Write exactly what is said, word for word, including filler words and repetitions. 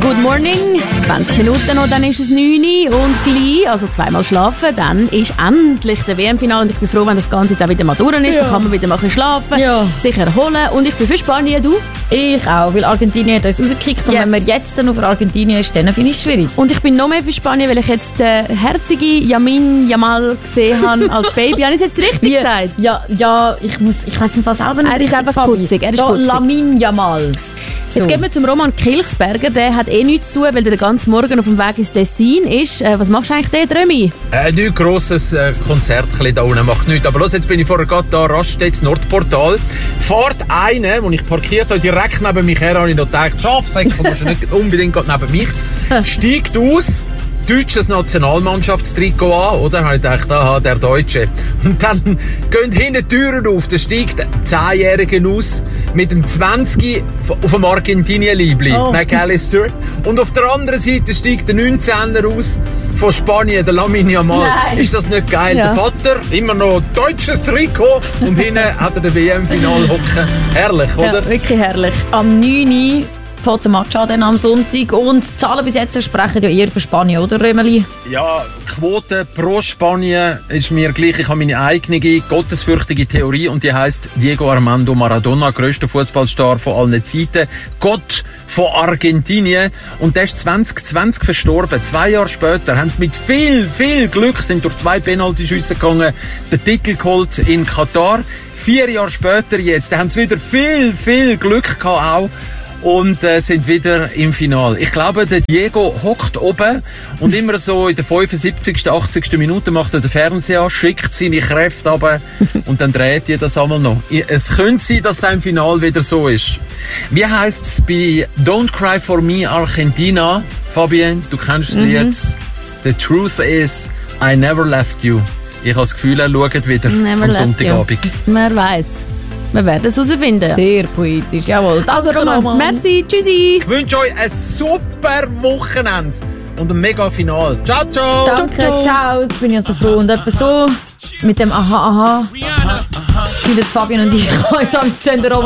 Good morning, zwanzig Minuten noch, dann ist es neun Uhr und gleich, also zweimal schlafen, dann ist endlich der W M-Finale und ich bin froh, wenn das Ganze jetzt auch wieder mal durch ist, ja. Dann kann man wieder mal schlafen, ja. Sich erholen und ich bin für Spanien, du? Ich auch, weil Argentinien hat uns rausgekickt und yes. Wenn man jetzt dann auf Argentinien ist, dann finde ich es schwierig. Und ich bin noch mehr für Spanien, weil ich jetzt den herzigen Yamin Yamal gesehen habe als Baby. Habe ich es jetzt richtig ja, gesagt? Ja, ja, ich muss, ich weiss nicht selber nicht. Er ist einfach putzig, er ist putzig. Lamin Yamal. So. Jetzt gehen wir zum Roman Kilchsberger, der hat eh nichts zu tun, weil der den ganzen Morgen auf dem Weg ins Tessin ist. Äh, was machst du eigentlich dort, Römi? Äh, nichts grosses äh, Konzert da unten, macht nichts. Aber los, jetzt bin ich vorher gerade da, Raststätte Nordportal. Fährt eine, wo ich parkiert habe, direkt neben mich her, habe ich noch gedacht, Schafsäcke, du musst nicht unbedingt neben mich. Steigt aus, deutsches Nationalmannschaftstrikot an, oder? Habe ich gedacht, aha, der Deutsche. Und dann gehen hinten die Türen auf, da steigt ein Zehnjähriger aus mit dem zwanzig auf dem Argentinien-Liebli, oh. McAllister. Und auf der anderen Seite steigt der neunzehner aus von Spanien, der Lamine Yamal. Nein. Ist das nicht geil? Ja. Der Vater, immer noch deutsches Trikot und hinten hat er den W M-Final hocken. Herrlich, oder? Ja, wirklich herrlich. Am neun Uhr fährt der Match an am Sonntag und die Zahlen bis jetzt sprechen ja eher für Spanien, oder Römeli? Ja, Quote pro Spanien ist mir gleich. Ich habe meine eigene gottesfürchtige Theorie und die heisst Diego Armando Maradona, grösster Fußballstar von allen Zeiten, Gott von Argentinien, und der ist zwanzig zwanzig verstorben. Zwei Jahre später haben sie mit viel, viel Glück, sind durch zwei Penaltyschüsse gegangen, den Titel geholt in Katar. Vier Jahre später jetzt, da haben sie wieder viel, viel Glück gehabt auch. Und äh, sind wieder im Finale. Ich glaube, der Diego hockt oben und immer so in der fünfundsiebzigsten, achtzigsten Minute macht er den Fernseher an, schickt seine Kräfte runter und dann dreht er das einmal noch. Es könnte sein, dass es im Finale wieder so ist. Wie heisst es bei Don't Cry For Me Argentina? Fabienne, du kennst das mhm. Lied. The truth is, I never left you. Ich habe das Gefühl, er schaut wieder never am Sonntagabend. Wer weiß. Wir werden es herausfinden. Sehr poetisch, jawohl. Also Roman, merci, tschüssi. Ich wünsche euch ein super Wochenende und ein mega Finale. Ciao, ciao. Danke, ciao. Jetzt bin ich ja so froh. Und etwa so mit dem Aha, Aha, aha. Fühlen Fabian und ich uns am Sender Roman.